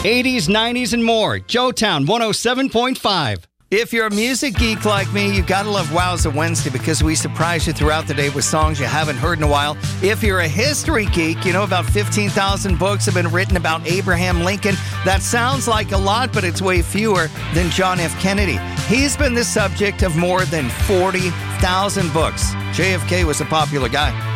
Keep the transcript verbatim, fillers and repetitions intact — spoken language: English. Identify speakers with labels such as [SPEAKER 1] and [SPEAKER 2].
[SPEAKER 1] eighties, nineties, and more. Joetown one oh seven point five.
[SPEAKER 2] If you're a music geek like me, you gotta love Wowza Wednesday because we surprise you throughout the day with songs you haven't heard in a while. If you're a history geek, you know about fifteen thousand books have been written about Abraham Lincoln. That sounds like a lot, but it's way fewer than John F. Kennedy. He's been the subject of more than forty thousand books. J F K was a popular guy.